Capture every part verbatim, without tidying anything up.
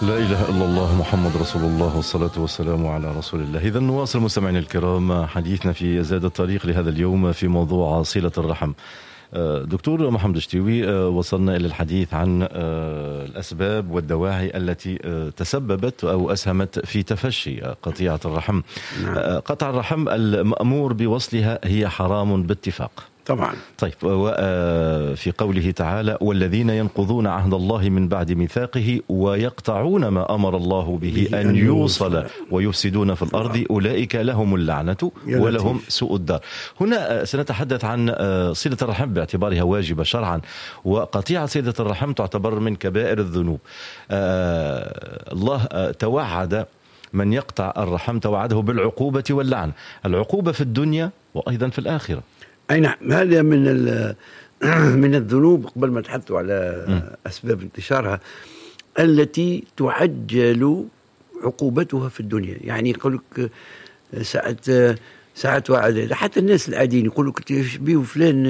لا إله إلا الله محمد رسول الله والصلاة والسلام على رسول الله. إذن نواصل مستمعينا الكرام حديثنا في زاد الطريق لهذا اليوم في موضوع صلة الرحم. دكتور محمد الشتيوي، وصلنا إلى الحديث عن الأسباب والدواعي التي تسببت أو أسهمت في تفشي قطيعة الرحم. قطع الرحم المأمور بوصلها هي حرام باتفاق طبعا. طيب، وفي قوله تعالى: والذين ينقضون عهد الله من بعد ميثاقه ويقطعون ما أمر الله به أن يوصل ويفسدون في الأرض أولئك لهم اللعنة ولهم سوء الدار. هنا سنتحدث عن صلة الرحم باعتبارها واجبة شرعا، وقطيعة صلة الرحم تعتبر من كبائر الذنوب. الله توعد من يقطع الرحم، توعده بالعقوبة واللعن، العقوبة في الدنيا وأيضا في الآخرة. أي نعم، هذا من من الذنوب قبل ما تحدثوا على أسباب انتشارها التي تعجل عقوبتها في الدنيا. يعني يقول لك ساعة ساعة واحد، حتى الناس العاديين يقول لك تشبيه فلان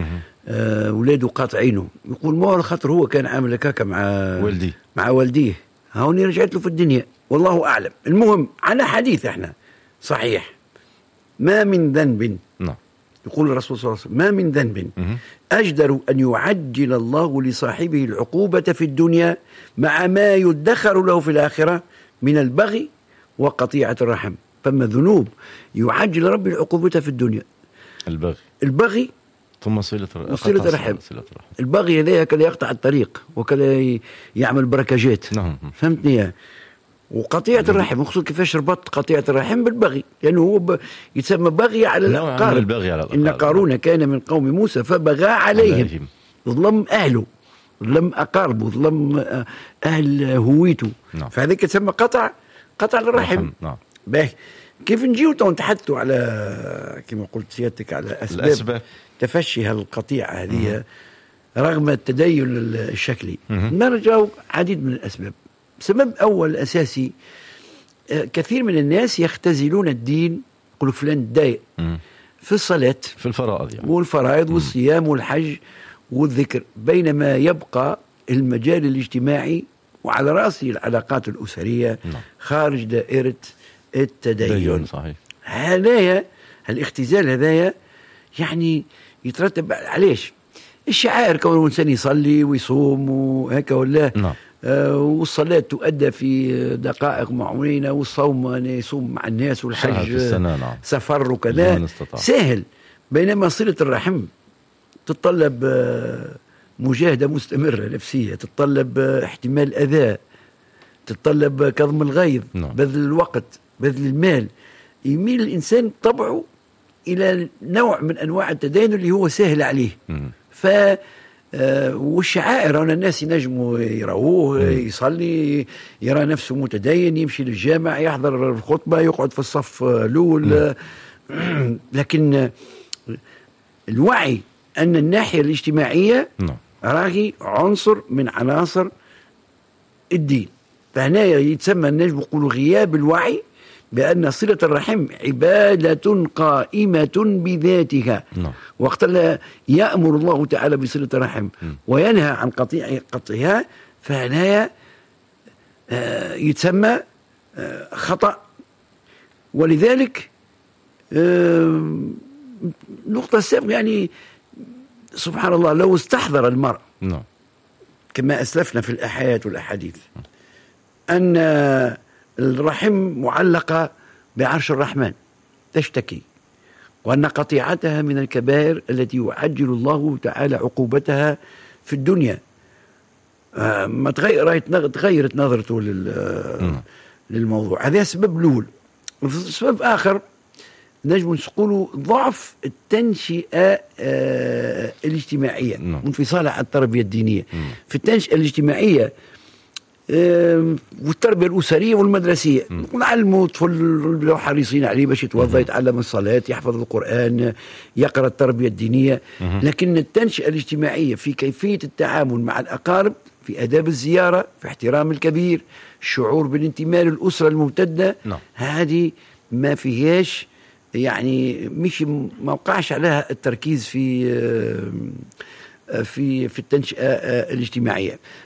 آه ولاده قاطعينه، يقول ما هو خاطر هو كان عامل هكاك مع والدي مع والديه، هوني رجعت له في الدنيا والله أعلم. المهم على حديث احنا صحيح، ما من ذنب، نعم، يقول الرسول صلى الله عليه وسلم: ما من ذنب أجدر أن يعجل الله لصاحبه العقوبة في الدنيا مع ما يدخر له في الآخرة من البغي وقطيعة الرحم. فما ذنوب يعجل ربي العقوبة في الدنيا: البغي البغي ثم صلة الرحم. البغي هذا كلا يقطع الطريق وكلا يعمل بركاجات، نعم. فهمتني يا؟ وقطيعة الرحم مقصود كيفاش ربط قطيعة الرحم بالبغي، لأنه هو ب... يتسمى بغي على الأقارب. إن قارون كان من قوم موسى فبغى عليهم, عليهم. ظلم أهله، ظلم أقاربه، ظلم أهل هويته، نعم. فهذا يتسمى قطع قطع الرحم، نعم. باهي. كيف نجيو نتحدثوا على كما قلت سيادتك على أسباب, الأسباب. تفشي هالقطيعة هذه رغم التدين الشكلي، نرجع عديد من الأسباب. سبب أول أساسي، كثير من الناس يختزلون الدين، يقولوا فلان دايق في الصلاة، في الفرائض يعني. والفرائض والصيام والحج والذكر، بينما يبقى المجال الاجتماعي وعلى رأسه العلاقات الأسرية خارج دائرة التدين. صحيح. هذايا الاختزال هذايا يعني يترتب عليش الشعائر، كون الإنسان يصلي ويصوم وهكا ولا نعم. آه والصلاة تؤدى في دقائق معينة، والصوم يعني يصوم مع الناس، والحج السنة، نعم. سفر وكذا سهل. بينما صلة الرحم تتطلب آه مجاهدة مستمرة نفسية، تتطلب آه احتمال أذى، تتطلب آه كظم الغيظ، نعم. بذل الوقت، بذل المال. يميل الإنسان طبعه إلى نوع من أنواع التدين اللي هو سهل عليه. م. ف آه والشعائر هنا الناس ينجموا يروه يصلي، يرى نفسه متدين، يمشي للجامع، يحضر الخطبة، يقعد في الصف الأول، لكن الوعي أن الناحية الاجتماعية راهي عنصر من عناصر الدين. فهنا يتسمى النجم يقولوا غياب الوعي بأن صلة الرحم عبادة قائمة بذاتها، وقت لا يأمر الله تعالى بصلة الرحم وينهى عن قطيع قطعها، فهنا يتسمى خطأ. ولذلك نقطة السابقة، يعني سبحان الله، لو استحضر المرء كما أسلفنا في الآيات والأحاديث أن الرحم معلقة بعرش الرحمن تشتكي، وأن قطيعتها من الكبائر التي يعجل الله تعالى عقوبتها في الدنيا، آه ما تغيرت نظرته للموضوع. هذا سبب الأول. سبب آخر نجم نقوله ضعف التنشئة آه الاجتماعية، انفصالها عن التربية الدينية. في التنشئة الاجتماعية والتربية الأسرية والمدرسية، نعلموا الطفل لو حريصين عليه باش يتوضا، يتعلم الصلاة، يحفظ القرآن، يقرأ التربية الدينية. لكن التنشئة الاجتماعية في كيفية التعامل مع الأقارب، في آداب الزيارة، في احترام الكبير، الشعور بالانتماء للأسرة الممتدة، هذه ما فيهاش، يعني مش ما وقعش عليها التركيز في في في التنشئة الاجتماعية.